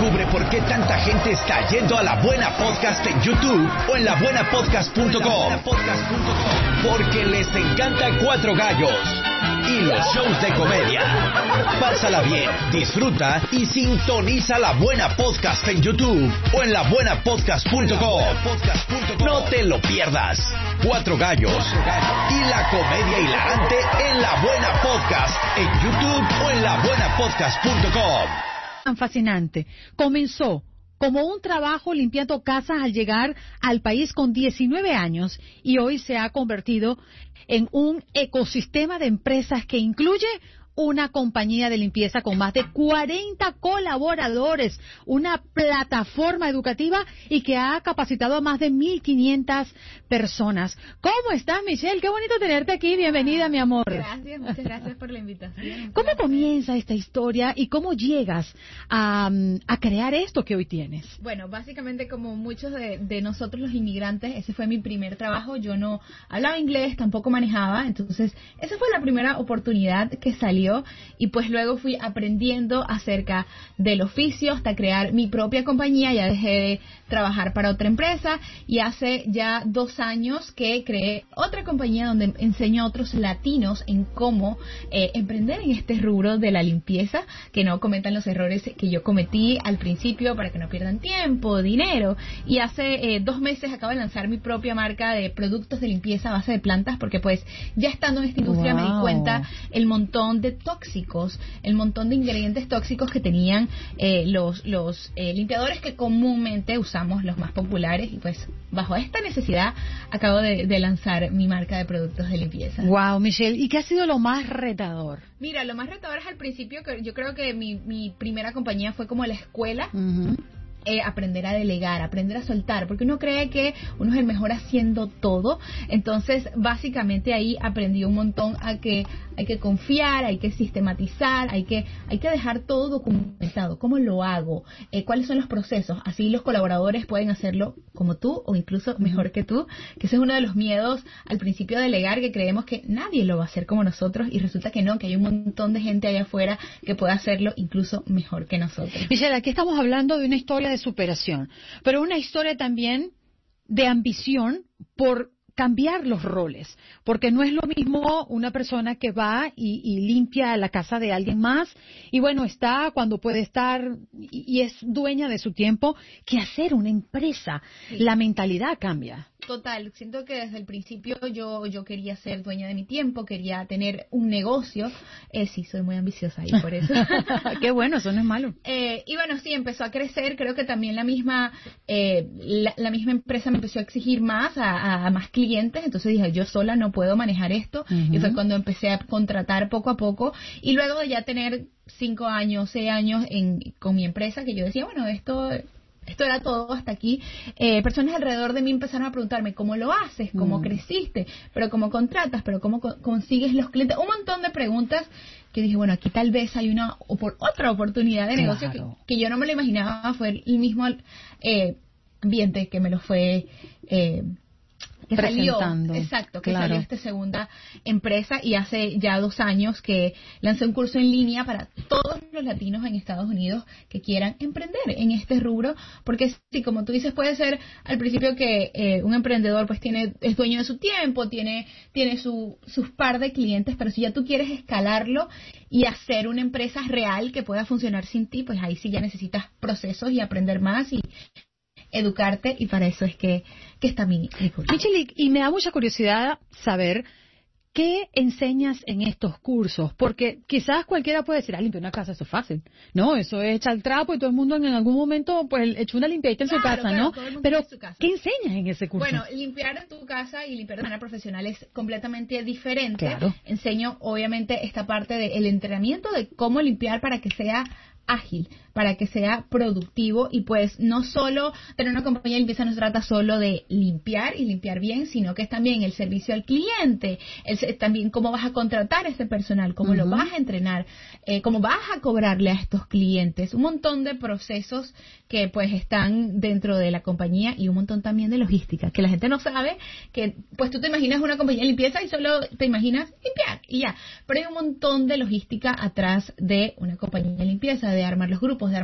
Descubre por qué tanta gente está yendo a La Buena Podcast en YouTube o en labuenapodcast.com. Porque les encanta Cuatro Gallos y los shows de comedia. Pásala bien, disfruta y sintoniza La Buena Podcast en YouTube o en labuenapodcast.com. No te lo pierdas. Cuatro Gallos y la comedia hilarante en La Buena Podcast en YouTube o en labuenapodcast.com. Tan fascinante. Comenzó como un trabajo limpiando casas al llegar al país con 19 años y hoy se ha convertido en un ecosistema de empresas que incluye una compañía de limpieza con más de 40 colaboradores, una plataforma educativa y que ha capacitado a más de 1.500 personas. ¿Cómo estás, Michelle? Qué bonito tenerte aquí. Bienvenida, mi amor. Gracias, muchas gracias por la invitación. ¿Cómo comienza esta historia y cómo llegas a crear esto que hoy tienes? Bueno, básicamente como muchos de nosotros los inmigrantes, ese fue mi primer trabajo. Yo no hablaba inglés, tampoco manejaba, entonces esa fue la primera oportunidad que salió. Y pues luego fui aprendiendo acerca del oficio hasta crear mi propia compañía. Ya dejé de trabajar para otra empresa y hace ya 2 años que creé otra compañía donde enseño a otros latinos en cómo emprender en este rubro de la limpieza, que no cometan los errores que yo cometí al principio, para que no pierdan tiempo, dinero. Y hace 2 meses acabo de lanzar mi propia marca de productos de limpieza a base de plantas, porque pues ya estando en esta industria me di cuenta el montón de tóxicos, el montón de ingredientes tóxicos que tenían los limpiadores que comúnmente usamos, los más populares, y pues bajo esta necesidad acabo de lanzar mi marca de productos de limpieza. Wow, Michelle, ¿y qué ha sido lo más retador? Mira, lo más retador es al principio, que yo creo que mi primera compañía fue como la escuela. Aprender a delegar, aprender a soltar, porque uno cree que uno es el mejor haciendo todo. Entonces básicamente ahí aprendí un montón a que hay que confiar, hay que sistematizar, hay que dejar todo documentado. ¿Cómo lo hago? ¿Cuáles son los procesos? Así los colaboradores pueden hacerlo como tú o incluso mejor que tú, que ese es uno de los miedos al principio de delegar, que creemos que nadie lo va a hacer como nosotros y resulta que no, que hay un montón de gente allá afuera que puede hacerlo incluso mejor que nosotros. Michelle, aquí estamos hablando de una historia de superación, pero una historia también de ambición por cambiar los roles, porque no es lo mismo una persona que va y limpia la casa de alguien más y bueno, está cuando puede estar y es dueña de su tiempo, que hacer una empresa. Sí. La mentalidad cambia. Total, siento que desde el principio yo quería ser dueña de mi tiempo, quería tener un negocio. Sí, soy muy ambiciosa ahí por eso. Qué bueno, eso no es malo. Y bueno, sí, empezó a crecer. Creo que también la misma empresa me empezó a exigir más, a más clientes. Entonces dije, yo sola no puedo manejar esto. Y fue cuando empecé a contratar poco a poco. Y luego de ya tener 5 años, 6 años con mi empresa, que yo decía, bueno, esto era todo hasta aquí. Personas alrededor de mí empezaron a preguntarme, ¿cómo lo haces? ¿Cómo creciste? ¿Pero cómo contratas? ¿Pero cómo consigues los clientes? Un montón de preguntas que dije, bueno, aquí tal vez hay otra oportunidad de negocio que yo no me lo imaginaba. Fue el mismo ambiente que me lo fue que salió, exacto, que salió esta segunda empresa, y hace ya 2 años que lancé un curso en línea para todos los latinos en Estados Unidos que quieran emprender en este rubro, porque sí, como tú dices, puede ser al principio que un emprendedor pues es dueño de su tiempo, tiene sus par de clientes, pero si ya tú quieres escalarlo y hacer una empresa real que pueda funcionar sin ti, pues ahí sí ya necesitas procesos y aprender más y educarte, y para eso es que está mi curso. Michelle, y me da mucha curiosidad saber qué enseñas en estos cursos, porque quizás cualquiera puede decir, limpiar una casa, eso es fácil. No, eso es echar el trapo y todo el mundo en algún momento pues echó una limpieza en su casa, ¿no? Pero, ¿qué enseñas en ese curso? Bueno, limpiar en tu casa y limpiar de manera profesional es completamente diferente. Claro. Enseño, obviamente, esta parte del entrenamiento de cómo limpiar para que sea ágil, para que sea productivo, y pues no solo tener una compañía de limpieza no se trata solo de limpiar y limpiar bien, sino que es también el servicio al cliente, también cómo vas a contratar ese personal, cómo lo vas a entrenar, cómo vas a cobrarle a estos clientes, un montón de procesos que pues están dentro de la compañía, y un montón también de logística, que la gente no sabe, que pues tú te imaginas una compañía de limpieza y solo te imaginas limpiar y ya, pero hay un montón de logística atrás de una compañía de limpieza, de armar los grupos, de